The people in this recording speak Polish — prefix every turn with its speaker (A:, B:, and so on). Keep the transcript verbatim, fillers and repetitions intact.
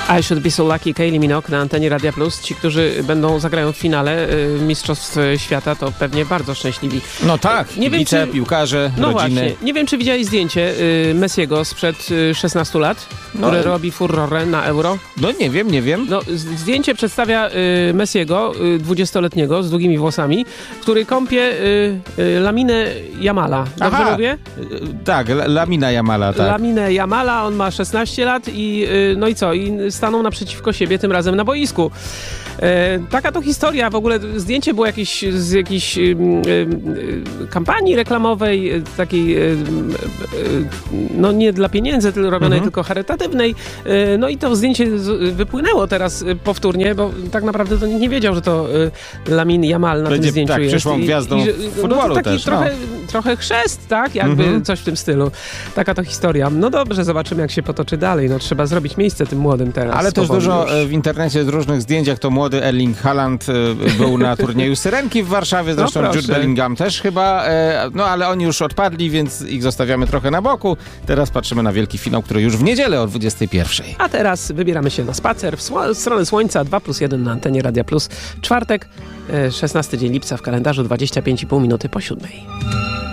A: I Should Be So Lucky, Kylie Minogue na antenie Radia Plus. Ci, którzy będą zagrają w finale y, Mistrzostw Świata, to pewnie bardzo szczęśliwi.
B: No tak,
A: nie wiem,
B: kibice,
A: czy...
B: piłkarze,
A: no
B: rodziny.
A: Właśnie. Nie wiem, czy widziałeś zdjęcie y, Messiego sprzed y, szesnastu lat,
B: no,
A: które robi furorę na Euro.
B: No nie wiem, nie wiem.
A: No, zdjęcie przedstawia y, Messiego, y, dwudziestoletniego, z długimi włosami, który kąpie y, y, Laminę Jamala. Dobrze
B: Aha,
A: mówię?
B: Y, tak, Lamina Jamala, tak.
A: Laminę Jamala, on ma szesnaście lat i y, no i co? I staną naprzeciwko siebie, tym razem na boisku. E, taka to historia. W ogóle zdjęcie było jakieś z jakiejś y, y, y, kampanii reklamowej, y, takiej y, y, no nie dla pieniędzy tylko robionej,
B: mhm.
A: tylko charytatywnej. Y, no i to zdjęcie z, wypłynęło teraz y, powtórnie, bo tak naprawdę to nikt nie wiedział, że to y, Lamin Jamal na
B: Będzie,
A: tym zdjęciu
B: tak,
A: jest.
B: przyszłą gwiazdą
A: I, i,
B: futbolu
A: no to taki
B: też.
A: trochę,
B: no.
A: trochę chrzest, tak? Jakby
B: mhm.
A: coś w tym stylu. Taka to historia. No dobrze, zobaczymy, jak się potoczy dalej. No trzeba zrobić miejsce tym młodym teraz.
B: Ale też dużo
A: już.
B: w internecie z różnych zdjęć, jak to młody Erling Haaland był na turnieju Syrenki w Warszawie, zresztą
A: no
B: Jude Bellingham też chyba, no ale oni już odpadli, więc ich zostawiamy trochę na boku. Teraz patrzymy na wielki finał, który już w niedzielę o dwudziestej pierwszej.
A: A teraz wybieramy się na spacer w, sło- w stronę słońca, dwa plus jeden na antenie Radia Plus. Czwartek, szesnasty dzień lipca w kalendarzu, dwadzieścia pięć i pół minuty po siódmej.